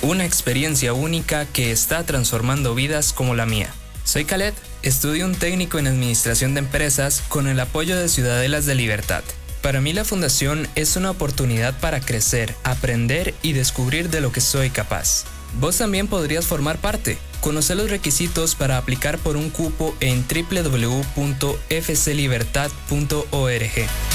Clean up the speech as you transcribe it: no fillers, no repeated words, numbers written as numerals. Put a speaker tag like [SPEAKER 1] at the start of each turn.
[SPEAKER 1] Una experiencia única que está transformando vidas como la mía. Soy Khaled, estudio un técnico en Administración de Empresas con el apoyo de Ciudadelas de Libertad. Para mí la fundación es una oportunidad para crecer, aprender y descubrir de lo que soy capaz. Vos también podrías formar parte. Conoce los requisitos para aplicar por un cupo en www.fclibertad.org.